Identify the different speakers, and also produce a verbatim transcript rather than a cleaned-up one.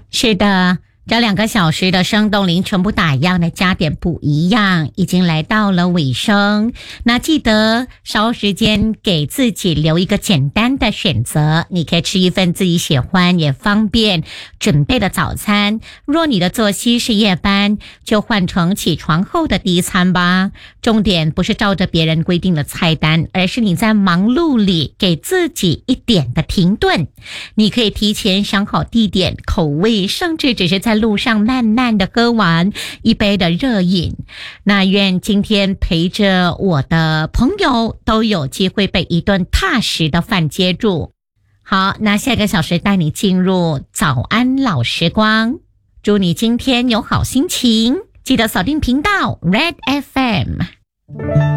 Speaker 1: 是的，这两个小时的生动零全部打一样的加点不一样，已经来到了尾声。那记得稍时间给自己留一个简单的选择，你可以吃一份自己喜欢也方便准备的早餐。若你的作息是夜班，就换成起床后的第一餐吧。重点不是照着别人规定的菜单，而是你在忙碌里给自己一点的停顿。你可以提前想好地点、口味，甚至只是在路上慢慢的喝完一杯的热饮。那愿今天陪着我的朋友都有机会被一顿踏实的饭接住。好，那下个小时带你进入早安老时光，祝你今天有好心情，记得锁定频道 Red F M。